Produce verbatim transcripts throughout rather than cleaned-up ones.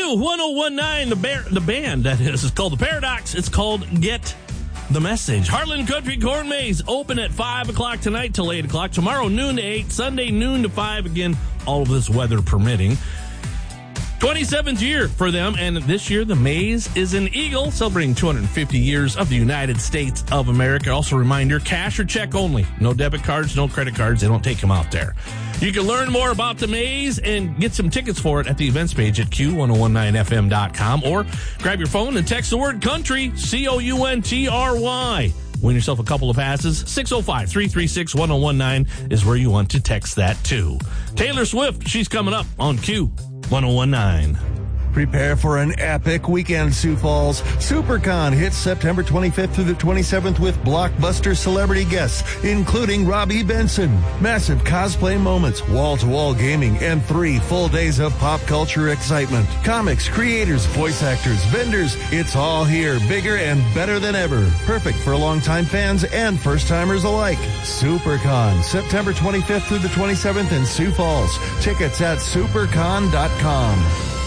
Q one oh one nine, the, bear, the band, that is, is called The Paradox. It's called Get the Message. Heartland Country Corn Maze, open at five o'clock tonight till eight o'clock. Tomorrow, noon to eight. Sunday, noon to five. Again, all of this weather permitting. twenty-seventh year for them, and this year the maze is an eagle, celebrating two hundred fifty years of the United States of America. Also, a reminder, cash or check only. No debit cards, no credit cards. They don't take them out there. You can learn more about the maze and get some tickets for it at the events page at Q ten nineteen F M dot com, or grab your phone and text the word country, C O U N T R Y. Win yourself a couple of passes. six oh five, three three six, one oh one nine is where you want to text that to. Taylor Swift, she's coming up on Q ten nineteen. Prepare for an epic weekend, Sioux Falls. SuperCon hits September twenty-fifth through the twenty-seventh with blockbuster celebrity guests, including Robbie Benson. Massive cosplay moments, wall-to-wall gaming, and three full days of pop culture excitement. Comics, creators, voice actors, vendors, it's all here, bigger and better than ever. Perfect for longtime fans and first-timers alike. SuperCon, September twenty-fifth through the twenty-seventh in Sioux Falls. Tickets at supercon dot com.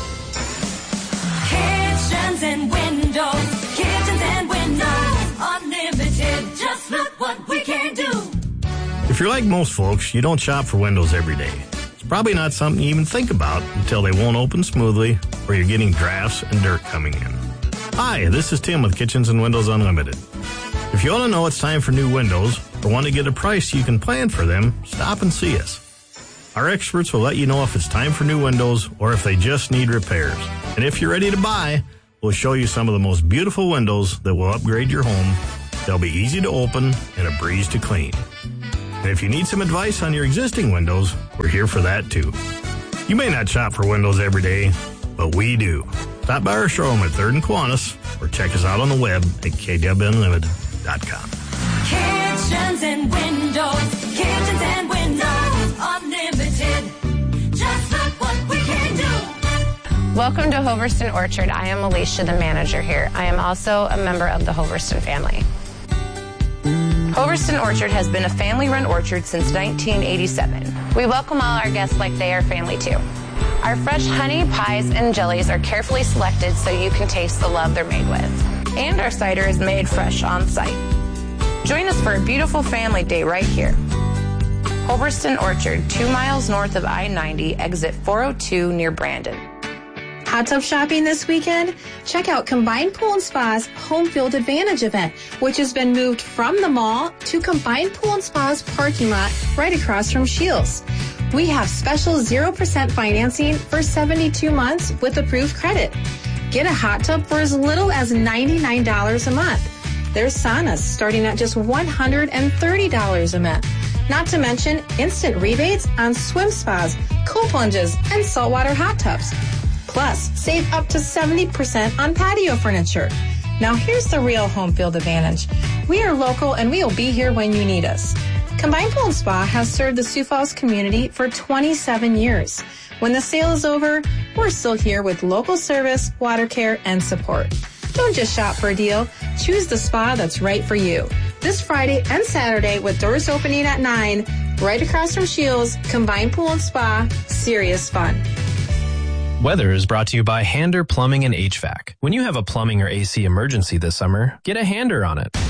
Kitchens and windows, kitchens and windows, unlimited, just look what we can do. If you're like most folks, you don't shop for windows every day. It's probably not something you even think about until they won't open smoothly or you're getting drafts and dirt coming in. Hi, this is Tim with Kitchens and Windows Unlimited. If you want to know it's time for new windows or want to get a price so you can plan for them, stop and see us. Our experts will let you know if it's time for new windows or if they just need repairs. And if you're ready to buy, we'll show you some of the most beautiful windows that will upgrade your home. They'll be easy to open and a breeze to clean. And if you need some advice on your existing windows, we're here for that too. You may not shop for windows every day, but we do. Stop by our showroom at third and Kiwanis or check us out on the web at K W Unlimited dot com. Kitchens and windows, kitchens and windows, unlimited, just look what we can do. Welcome to Hoverston Orchard. I am Alicia, the manager here. I am also a member of the Hoverston family. Hoverston Orchard has been a family-run orchard since nineteen eighty-seven. We welcome all our guests like they are family too. Our fresh honey, pies, and jellies are carefully selected so you can taste the love they're made with. And our cider is made fresh on site. Join us for a beautiful family day right here. Hoverston Orchard, two miles north of I ninety, exit four oh two near Brandon. Hot tub shopping this weekend? Check out Combined Pool and Spa's Home Field Advantage event, which has been moved from the mall to Combined Pool and Spa's parking lot right across from Shields. We have special zero percent financing for seventy-two months with approved credit. Get a hot tub for as little as ninety-nine dollars a month. There's saunas starting at just one hundred thirty dollars a month. Not to mention instant rebates on swim spas, cold plunges, and saltwater hot tubs. Plus, save up to seventy percent on patio furniture. Now here's the real home field advantage. We are local and we will be here when you need us. Combined Pool and Spa has served the Sioux Falls community for twenty-seven years. When the sale is over, we're still here with local service, water care, and support. Don't just shop for a deal. Choose the spa that's right for you. This Friday and Saturday with doors opening at nine, right across from Shields, Combined Pool and Spa, serious fun. Weather is brought to you by Hander Plumbing and H V A C. When you have a plumbing or A C emergency this summer, get a Hander on it.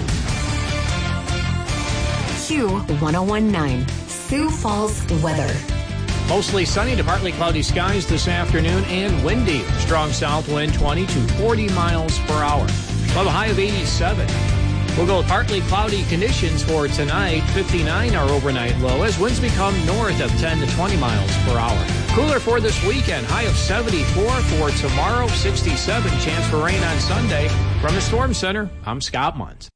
Q ten nineteen, Sioux Falls weather. Mostly sunny to partly cloudy skies this afternoon and windy. Strong south wind twenty to forty miles per hour. We'll have a high of eighty-seven. We'll go with partly cloudy conditions for tonight. fifty-nine our overnight low as winds become north of ten to twenty miles per hour. Cooler for this weekend. High of seventy-four for tomorrow. sixty-seven chance for rain on Sunday. From the Storm Center, I'm Scott Munz.